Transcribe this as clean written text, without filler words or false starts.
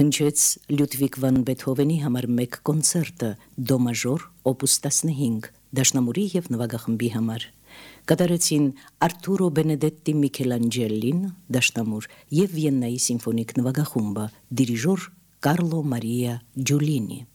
Հնչեց Լյուդվիգ վան Բեթհովենի համար մեկ կոնցերտը դո մաժոր օպուս 15 դաշնամուրի եւ նվագախմբի համար։ Կատարեցին Արթուրո Բենեդետտի Միքելանջելին դաշնամուր եւ Վիեննայի սիմֆոնիկ նվագախումբը դիրիժոր Կարլո Մարիա Ջուլինի։